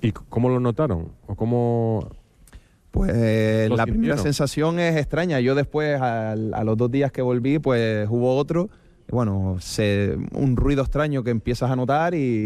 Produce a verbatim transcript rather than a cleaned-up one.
¿Y cómo lo notaron? ¿O cómo...? Pues eh, ¿Lo la sintieron? primera sensación es extraña. Yo después, al- a los dos días que volví, pues hubo otro. Bueno, se, un ruido extraño que empiezas a notar y